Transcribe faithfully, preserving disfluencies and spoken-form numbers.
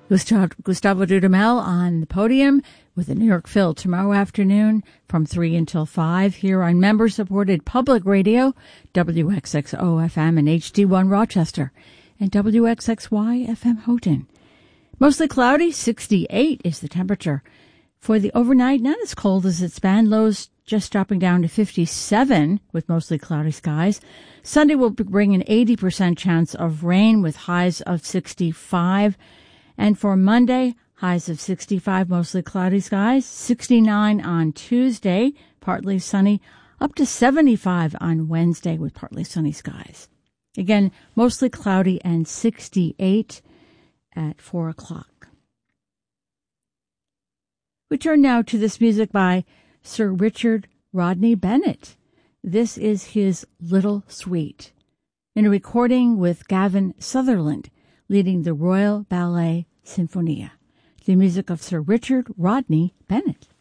Gustavo, Gustavo Dudamel on the podium with the New York Phil tomorrow afternoon from three until five here on member-supported public radio, W X X O F M and H D one Rochester, and W X X Y F M Houghton. Mostly cloudy, sixty-eight is the temperature. For the overnight, not as cold as it's been. Lows just dropping down to fifty-seven with mostly cloudy skies. Sunday will bring an eighty percent chance of rain with highs of sixty-five. And for Monday, highs of sixty-five, mostly cloudy skies. sixty-nine on Tuesday, partly sunny. Up to seventy-five on Wednesday with partly sunny skies. Again, mostly cloudy and sixty-eight at four o'clock. We turn now to this music by Sir Richard Rodney Bennett. This is his Little Suite, in a recording with Gavin Sutherland, leading the Royal Ballet Sinfonia. The music of Sir Richard Rodney Bennett.